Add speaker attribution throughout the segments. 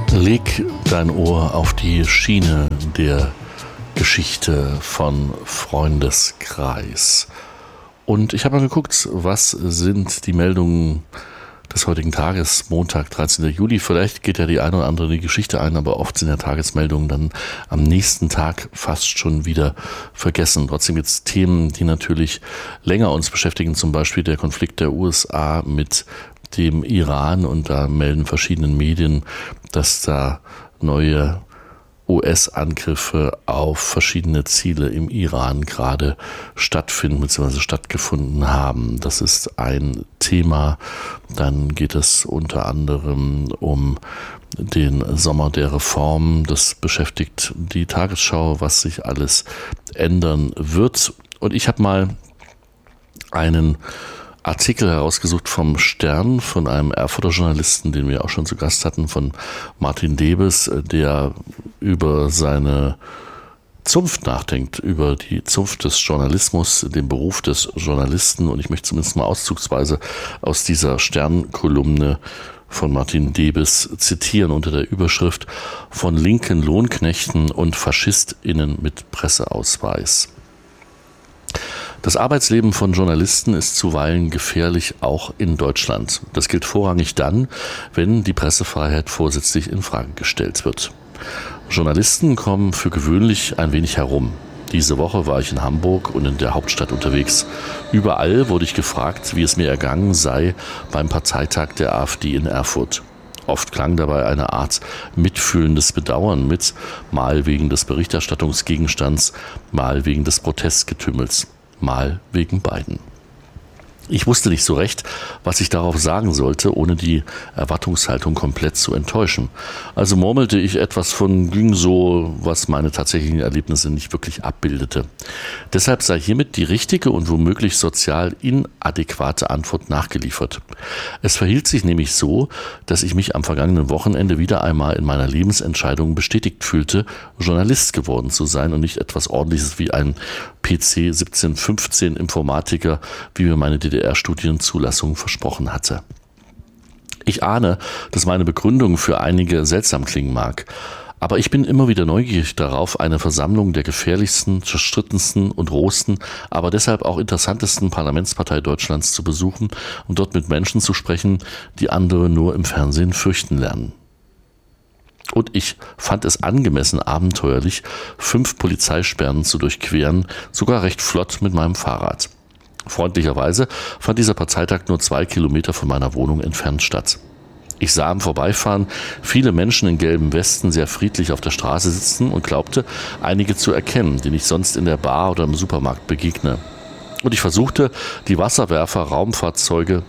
Speaker 1: Leg dein Ohr auf die Schiene der Geschichte von Freundeskreis. Und ich habe mal geguckt, was sind die Meldungen des heutigen Tages, Montag, 13. Juli. Vielleicht geht ja die eine oder andere die Geschichte ein, aber oft sind ja Tagesmeldungen dann am nächsten Tag fast schon wieder vergessen. Trotzdem gibt es Themen, die natürlich länger uns beschäftigen, zum Beispiel der Konflikt der USA mit dem Iran, und da melden verschiedene Medien, dass da neue US-Angriffe auf verschiedene Ziele im Iran gerade stattfinden bzw. stattgefunden haben. Das ist ein Thema. Dann geht es unter anderem um den Sommer der Reform. Das beschäftigt die Tagesschau, was sich alles ändern wird. Und ich habe mal einen Artikel herausgesucht vom Stern, von einem Erfurter Journalisten, den wir auch schon zu Gast hatten, von Martin Debes, der über seine Zunft nachdenkt, über die Zunft des Journalismus, den Beruf des Journalisten. Und ich möchte zumindest mal auszugsweise aus dieser Stern-Kolumne von Martin Debes zitieren unter der Überschrift „Von linken Lohnknechten und FaschistInnen mit Presseausweis". Das Arbeitsleben von Journalisten ist zuweilen gefährlich, auch in Deutschland. Das gilt vorrangig dann, wenn die Pressefreiheit vorsätzlich in Frage gestellt wird. Journalisten kommen für gewöhnlich ein wenig herum. Diese Woche war ich in Hamburg und in der Hauptstadt unterwegs. Überall wurde ich gefragt, wie es mir ergangen sei beim Parteitag der AfD in Erfurt. Oft klang dabei eine Art mitfühlendes Bedauern mit, mal wegen des Berichterstattungsgegenstands, mal wegen des Protestgetümmels, mal wegen beiden. Ich wusste nicht so recht, was ich darauf sagen sollte, ohne die Erwartungshaltung komplett zu enttäuschen. Also murmelte ich etwas von ging so, was meine tatsächlichen Erlebnisse nicht wirklich abbildete. Deshalb sei hiermit die richtige und womöglich sozial inadäquate Antwort nachgeliefert. Es verhielt sich nämlich so, dass ich mich am vergangenen Wochenende wieder einmal in meiner Lebensentscheidung bestätigt fühlte, Journalist geworden zu sein und nicht etwas Ordentliches wie ein PC 1715 Informatiker, wie mir meine DDR-Studienzulassung versprochen hatte. Ich ahne, dass meine Begründung für einige seltsam klingen mag, aber ich bin immer wieder neugierig darauf, eine Versammlung der gefährlichsten, zerstrittensten und rohsten, aber deshalb auch interessantesten Parlamentspartei Deutschlands zu besuchen und dort mit Menschen zu sprechen, die andere nur im Fernsehen fürchten lernen. Und ich fand es angemessen abenteuerlich, 5 Polizeisperren zu durchqueren, sogar recht flott mit meinem Fahrrad. Freundlicherweise fand dieser Parteitag nur 2 Kilometer von meiner Wohnung entfernt statt. Ich sah im Vorbeifahren viele Menschen in gelben Westen sehr friedlich auf der Straße sitzen und glaubte, einige zu erkennen, denen ich sonst in der Bar oder im Supermarkt begegne. Und ich versuchte, die Wasserwerfer, Räumfahrzeuge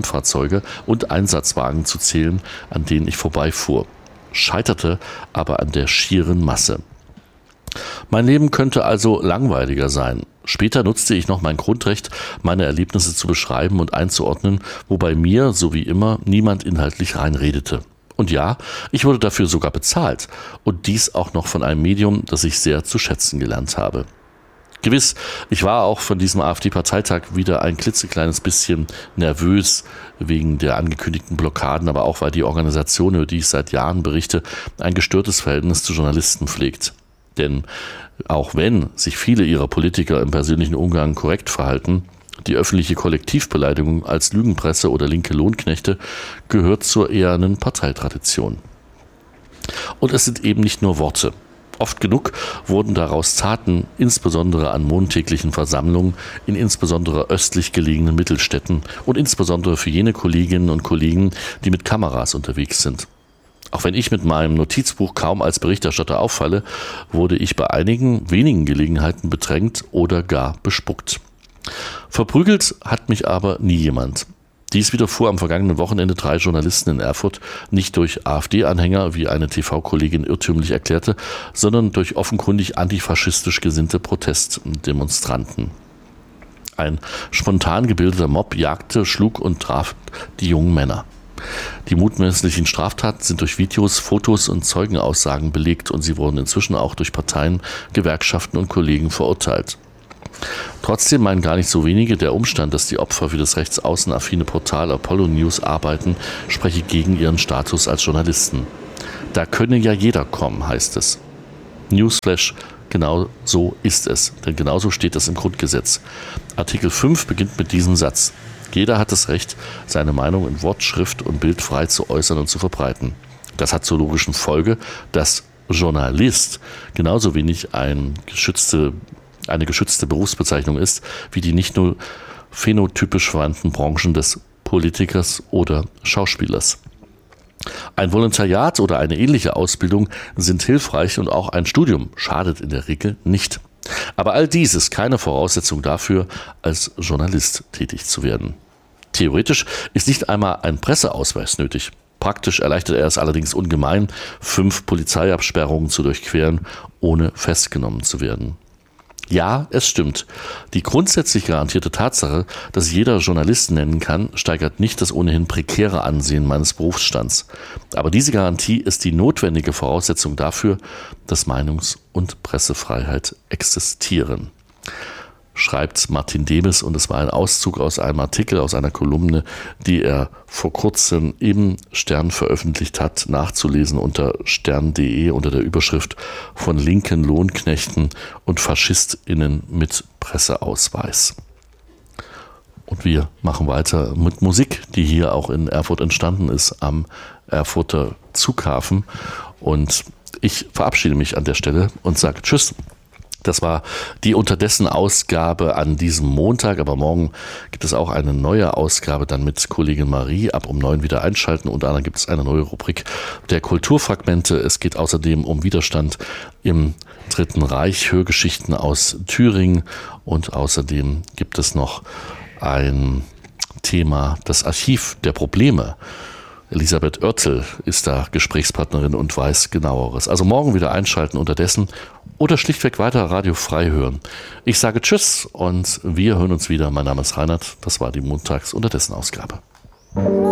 Speaker 1: und Einsatzwagen zu zählen, an denen ich vorbeifuhr. Scheiterte aber an der schieren Masse. Mein Leben könnte also langweiliger sein. Später nutzte ich noch mein Grundrecht, meine Erlebnisse zu beschreiben und einzuordnen, wobei mir, so wie immer, niemand inhaltlich reinredete. Und ja, ich wurde dafür sogar bezahlt. Und dies auch noch von einem Medium, das ich sehr zu schätzen gelernt habe. Gewiss, ich war auch von diesem AfD-Parteitag wieder ein klitzekleines bisschen nervös wegen der angekündigten Blockaden, aber auch weil die Organisation, über die ich seit Jahren berichte, ein gestörtes Verhältnis zu Journalisten pflegt. Denn auch wenn sich viele ihrer Politiker im persönlichen Umgang korrekt verhalten, die öffentliche Kollektivbeleidigung als Lügenpresse oder linke Lohnknechte gehört zur ehernen Parteitradition. Und es sind eben nicht nur Worte. Oft genug wurden daraus Taten, insbesondere an montäglichen Versammlungen in insbesondere östlich gelegenen Mittelstädten und insbesondere für jene Kolleginnen und Kollegen, die mit Kameras unterwegs sind. Auch wenn ich mit meinem Notizbuch kaum als Berichterstatter auffalle, wurde ich bei einigen wenigen Gelegenheiten bedrängt oder gar bespuckt. Verprügelt hat mich aber nie jemand. Dies widerfuhr am vergangenen Wochenende 3 Journalisten in Erfurt, nicht durch AfD-Anhänger, wie eine TV-Kollegin irrtümlich erklärte, sondern durch offenkundig antifaschistisch gesinnte Protestdemonstranten. Ein spontan gebildeter Mob jagte, schlug und traf die jungen Männer. Die mutmaßlichen Straftaten sind durch Videos, Fotos und Zeugenaussagen belegt und sie wurden inzwischen auch durch Parteien, Gewerkschaften und Kollegen verurteilt. Trotzdem meinen gar nicht so wenige, der Umstand, dass die Opfer für das rechtsaußenaffine Portal Apollo News arbeiten, spreche gegen ihren Status als Journalisten. Da könne ja jeder kommen, heißt es. Newsflash, genau so ist es, denn genauso steht es im Grundgesetz. Artikel 5 beginnt mit diesem Satz. Jeder hat das Recht, seine Meinung in Wort, Schrift und Bild frei zu äußern und zu verbreiten. Das hat zur logischen Folge, dass Journalist genauso wenig eine geschützte Berufsbezeichnung ist, wie die nicht nur phänotypisch verwandten Branchen des Politikers oder Schauspielers. Ein Volontariat oder eine ähnliche Ausbildung sind hilfreich und auch ein Studium schadet in der Regel nicht. Aber all dies ist keine Voraussetzung dafür, als Journalist tätig zu werden. Theoretisch ist nicht einmal ein Presseausweis nötig. Praktisch erleichtert er es allerdings ungemein, 5 Polizeiabsperrungen zu durchqueren, ohne festgenommen zu werden. Ja, es stimmt. Die grundsätzlich garantierte Tatsache, dass jeder Journalist nennen kann, steigert nicht das ohnehin prekäre Ansehen meines Berufsstands. Aber diese Garantie ist die notwendige Voraussetzung dafür, dass Meinungs- und Pressefreiheit existieren. Schreibt Martin Demis, und es war ein Auszug aus einem Artikel, aus einer Kolumne, die er vor kurzem im Stern veröffentlicht hat, nachzulesen unter stern.de unter der Überschrift von linken Lohnknechten und FaschistInnen mit Presseausweis. Und wir machen weiter mit Musik, die hier auch in Erfurt entstanden ist, am Erfurter Zughafen. Und ich verabschiede mich an der Stelle und sage Tschüss. Das war die Unterdessen-Ausgabe an diesem Montag, aber morgen gibt es auch eine neue Ausgabe dann mit Kollegin Marie. Ab um 9 wieder einschalten. Unter anderem gibt es eine neue Rubrik der Kulturfragmente. Es geht außerdem um Widerstand im Dritten Reich, Hörgeschichten aus Thüringen, und außerdem gibt es noch ein Thema, das Archiv der Probleme. Elisabeth Oertel ist da Gesprächspartnerin und weiß Genaueres. Also morgen wieder einschalten unterdessen oder schlichtweg weiter Radio frei hören. Ich sage Tschüss und wir hören uns wieder. Mein Name ist Reinhard. Das war die Montags-Unterdessen-Ausgabe.